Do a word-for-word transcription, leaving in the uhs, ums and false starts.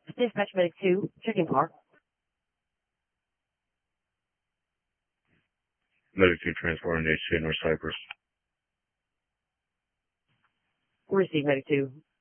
Dispatch Medic two, checking car. Medic two transporting H two North Cypress. Receive Medic two.